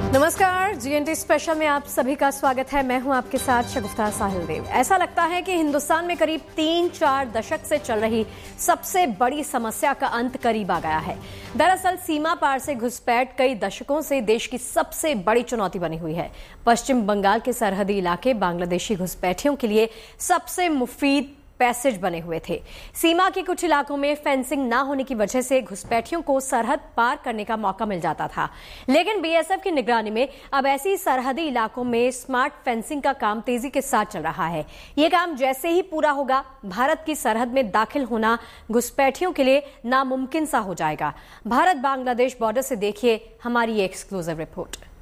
नमस्कार, GNT special में आप सभी का स्वागत है। मैं हूं आपके साथ शगुफ्ता साहिल देव। ऐसा लगता है कि हिंदुस्तान में करीब 3-4 दशक से चल रही सबसे बड़ी समस्या का अंत करीब आ गया है। दरअसल सीमा पार से घुसपैठ कई दशकों से देश की सबसे बड़ी चुनौती बनी हुई है। पश्चिम बंगाल के सरहदी इलाके बांग्लादेशी घुसपैठियों के लिए सबसे मुफीद पैसेज बने हुए थे। सीमा के कुछ इलाकों में फेंसिंग ना होने की वजह से घुसपैठियों को सरहद पार करने का मौका मिल जाता था, लेकिन बीएसएफ की निगरानी में अब ऐसी सरहदी इलाकों में स्मार्ट फेंसिंग का काम तेजी के साथ चल रहा है। ये काम जैसे ही पूरा होगा, भारत की सरहद में दाखिल होना घुसपैठियों के लिए नामुमकिन सा हो जाएगा। भारत बांग्लादेश बॉर्डर से देखिए हमारी ये एक्सक्लूसिव रिपोर्ट।